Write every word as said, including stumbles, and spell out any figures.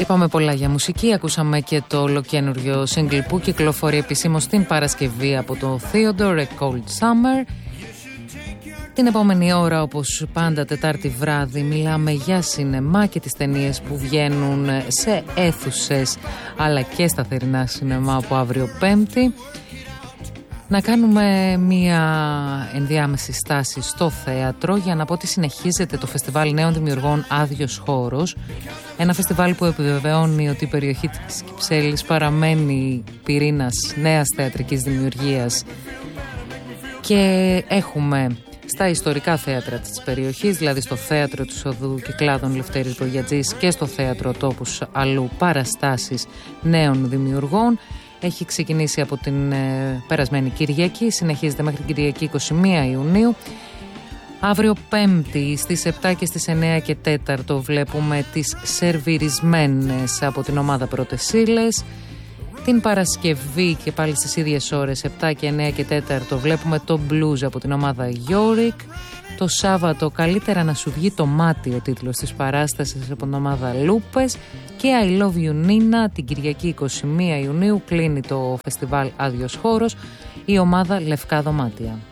Είπαμε πολλά για μουσική, ακούσαμε και το ολοκένουργιο single που κυκλοφορεί επισήμως την Παρασκευή από το Theodore, A Cold Summer. Την επόμενη ώρα, όπως πάντα Τετάρτη βράδυ, μιλάμε για σινεμά και τις ταινίες που βγαίνουν σε αίθουσες αλλά και στα θερινά σινεμά από αύριο Πέμπτη. Να κάνουμε μία ενδιάμεση στάση στο θέατρο για να πω ότι συνεχίζεται το Φεστιβάλ Νέων Δημιουργών Άδειος Χώρος. Ένα φεστιβάλ που επιβεβαιώνει ότι η περιοχή της Κυψέλης παραμένει πυρήνας νέας θεατρικής δημιουργίας και έχουμε στα ιστορικά θέατρα της περιοχής, δηλαδή στο Θέατρο του Οδού Κυκλάδων Λευτέρης Μπογιατζής και στο Θέατρο Τόπους αλλού, παραστάσεις νέων δημιουργών. Έχει ξεκινήσει από την ε, περασμένη Κυριακή, συνεχίζεται μέχρι την Κυριακή εικοστή πρώτη Ιουνίου. Αύριο Πέμπτη στις επτά και στις εννέα και τέσσερα βλέπουμε τις Σερβιρισμένες από την ομάδα Πρώτες Ύλες. Την Παρασκευή και πάλι στις ίδιες ώρες επτά και εννέα και τέσσερα βλέπουμε το Blues από την ομάδα Yorick. Το Σάββατο Καλύτερα να σου βγει το μάτι, ο τίτλος της παράστασης από την ομάδα Λούπες. Και I Love You Nina την Κυριακή εικοστή πρώτη Ιουνίου κλείνει το φεστιβάλ Άδειος Χώρος η ομάδα Λευκά Δωμάτια.